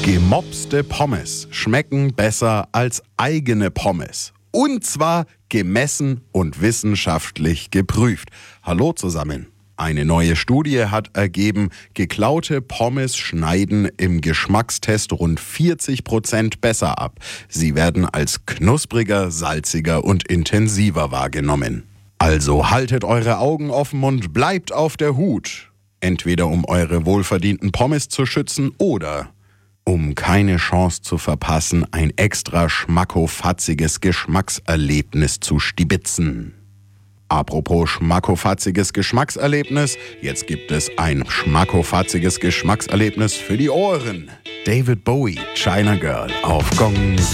Gemopste Pommes schmecken besser als eigene Pommes. Und zwar gemessen und wissenschaftlich geprüft. Hallo zusammen. Eine neue Studie hat ergeben, geklaute Pommes schneiden im Geschmackstest rund 40% besser ab. Sie werden als knuspriger, salziger und intensiver wahrgenommen. Also haltet eure Augen offen und bleibt auf der Hut. Entweder um eure wohlverdienten Pommes zu schützen oder um keine Chance zu verpassen, ein extra schmackofatziges Geschmackserlebnis zu stibitzen. Apropos schmackofatziges Geschmackserlebnis, jetzt gibt es ein schmackofatziges Geschmackserlebnis für die Ohren. David Bowie, China Girl auf Gong